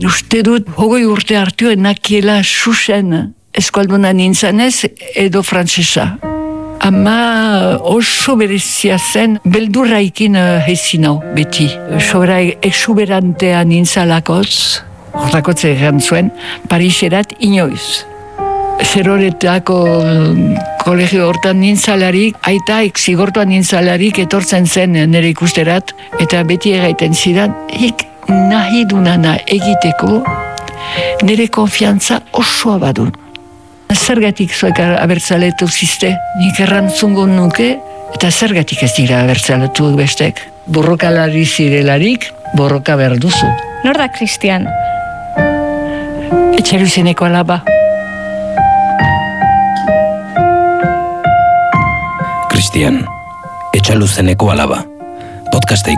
uste dut, 20 urte hartu nakiela susen eskualduna nintzanez edo frantsesa. Ama oso berezia zen, beldurraikin hezin hau beti. Sobera exuberantea nintzalakoz, hortakotze egan zuen, Pariserat inoiz. Zeroretako kolegio hortan nintzalarik, aitak zigortuan nintzalarik etortzen zen nire ikusterat, eta beti egaiten zidan, hik nahi dunana egiteko, nire konfiantza osoa badun. Zergatik zuek abertzaletu ziste, nik errantzungo nuke, eta zergatik ez dira abertzaletu bestek. Borrokalari zirelarik, borroka behar duzu. Nor da Kristian? Etxeluzeneko alaba. Kristian, Etxaluzeneko alaba. Podcasta